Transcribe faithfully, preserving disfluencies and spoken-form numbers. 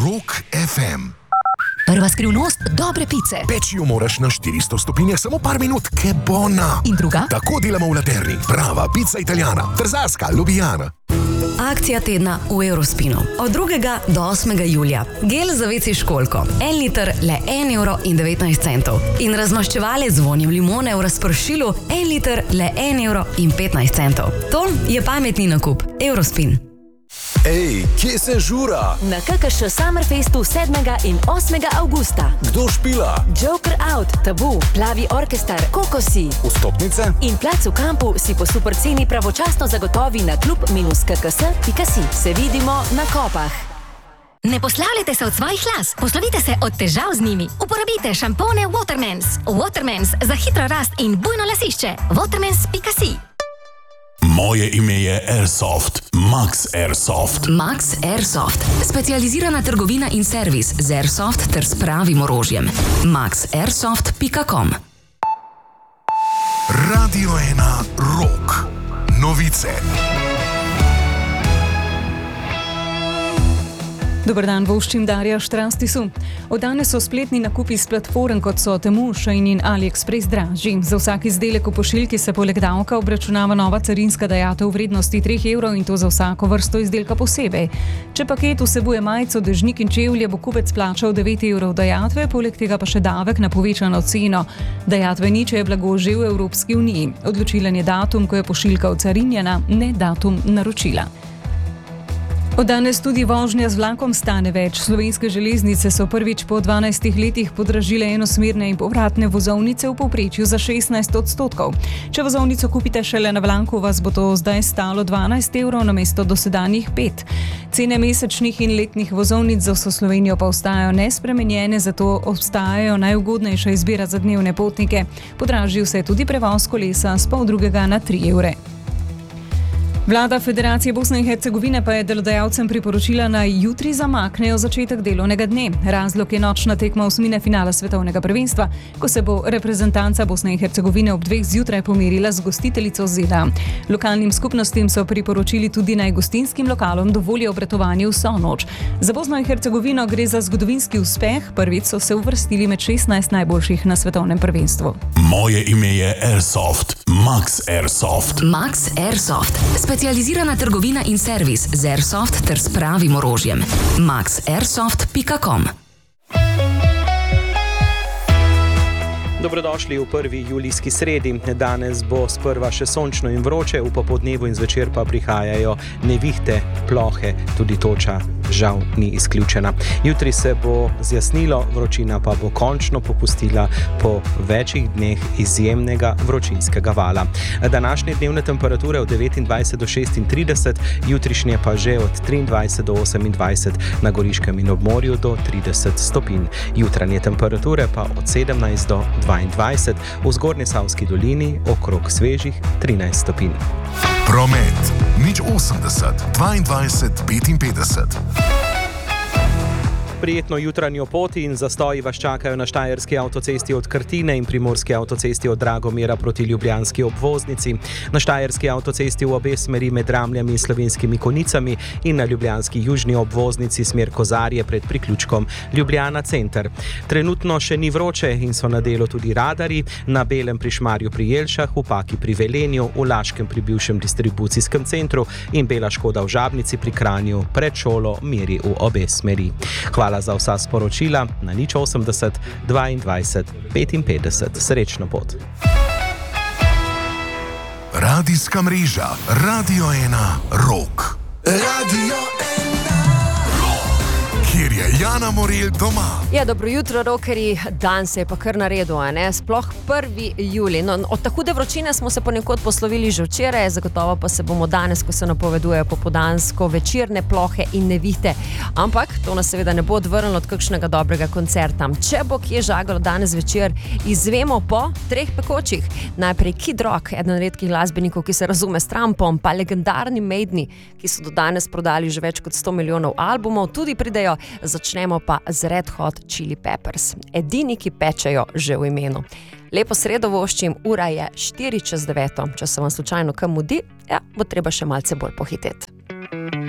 Rock ef em. Prva skrivnost dobre pice. Peči jo moraš na štiristo stopinjah samo par minut, ke bona. In druga? Tako delamo v Laterni. Prava pica italijana. Trzarska, Ljubljana. Akcija tedna v Eurospinu. Od drugega do osmega julija. Gel za veci školjko. En liter le en evro in devetnajst centov. In razmaščevalec z vonjem limone v razpršilu. En liter le en evro in petnajst centov. To je pametni nakup. Eurospin. Ej, kje se žura? Na K K Š Summerfestu sedmega in osmega avgusta. Kdo špila? Joker Out, Tabu, Plavi orkestar, Kokosi. Vstopnice? In plac v kampu si po super ceni pravočasno zagotovi na klub minus k k s pika si. Se vidimo na kopah. Ne poslavljajte se od svojih las, poslovite se od težav z njimi. Uporabite šampone Watermans. Watermans za hitro rast in bujno lasišče. watermans pika si. Moje ime je Airsoft. Max Airsoft. Max Airsoft. Specializirana trgovina in servis z Airsoft ter s pravim orožjem. max airsoft pika com. Radio ena Rock. Novice. Dober dan, voščim Darja Štrastisu. Od danes so spletni nakupi s platform, kot so Temu, Shein in AliExpress dražji. Za vsak izdelek v pošiljki se poleg davka obračunava nova carinska dajatev v vrednosti treh evrov in to za vsako vrsto izdelka posebej. Če paket vsebuje majico, dežnik in čevlje, bo kupec plačal devet evrov dajatve, poleg tega pa še davek na povečano ceno. Dajatve ni, če je blago že v Evropski uniji. Odločilen je datum, ko je pošiljka ocarinjena, ne datum naročila. Od danes tudi vožnja z vlakom stane več. Slovenske železnice so prvič po dvanajstih letih podražile enosmerne in povratne vozovnice v povprečju za šestnajst odstotkov. Če vozovnico kupite šele na vlaku, vas bo to zdaj stalo dvanajst evrov namesto dosedanjih pet. Cene mesečnih in letnih vozovnic za vso Slovenijo pa ostajajo nespremenjene, zato obstajajo najugodnejša izbira za dnevne potnike. Podražil se je tudi prevoz kolesa s pol drugega na tri evre. Vlada Federacije Bosne in Hercegovine pa je delodajalcem priporočila, naj jutri zamaknejo začetek delovnega dne. Razlog je nočna tekma osmine finala svetovnega prvenstva, ko se bo reprezentanca Bosne in Hercegovine ob dveh zjutraj pomerila z gostiteljico Z D A. Lokalnim skupnostim so priporočili tudi, naj gostinskim lokalom dovolijo obratovanje vso noč. Za Bosno in Hercegovino gre za zgodovinski uspeh, prvič so se uvrstili med šestnajst najboljših na svetovnem prvenstvu. Moje ime je Airsoft. Max Airsoft. Max Airsoft. Specializirana trgovina in servis z Airsoft ter s pravim orožjem. max airsoft pika com. Dobrodošli v prvi julijski sredi. Danes bo sprva še sončno in vroče, v popoldnevu in zvečer pa prihajajo nevihte, plohe, tudi toča žal ni izključena. Jutri se bo zjasnilo, vročina pa bo končno popustila po večjih dneh izjemnega vročinskega vala. Današnje dnevne temperature od devetindvajset do šestintrideset, jutrišnje pa že od triindvajset do osemindvajset, na Goriškem in obmorju do trideset stopinj. Jutranje temperature pa od sedemnajst do dvaindvajset, v Zgornjesavski dolini okrog svežih trinajst stopinj. Promet. Nič osemdeset, dvaindvajset, petinpetdeset. Prijetno jutranjo pot in zastoji vas čakajo na štajerski avtocesti od Krtine in primorski avtocesti od Dragomira proti ljubljanski obvoznici. Na štajerski avtocesti v obe smeri med Ramljami in Slovenskimi Konicami in na ljubljanski južni obvoznici smer Kozarje pred priključkom Ljubljana center. Trenutno še ni vroče in so na delu tudi radarji, na Belem pri Šmarju pri Jelšah, v Paki pri Velenju, v Laškem pri bivšem distribucijskem centru in Bela Škoda v Žabnici pri Kranju pred šolo meri v obe smeri. Hvala za vsa sporočila na nič osemdeset, dvaindvajset, petinpetdeset. Srečno pot. Radijska mreža Radio ena Rock. Radio ena Rock. Kjer je Jana Morel doma. Ja, dobro jutro, rockerji. Dan se je pa kar naredil, a ne? Sploh prvi julij. No, od tako hude vročine smo se ponekod poslovili že včeraj, zagotovo pa se bomo danes, ko se napovedujejo popoldansko večerne plohe in nevihte. Ampak to nas seveda ne bo odvrnilo od kakšnega dobrega koncerta. Če bo kje žagalo danes večer, izvemo po treh pekočih. Najprej Kid Rock, eden redkih glasbenikov, ki se razume s Trumpom, pa legendarni Maideni, ki so do danes prodali že več kot sto milijonov albumov, tudi pridejo. Začnemo pa z Red Hot Chili Peppers. Edini, ki pečejo že v imenu. Lepo sredo voščim, ura je štiri čez deveto. Če se vam slučajno kam mudi, ja, bo treba še malce bolj pohiteti.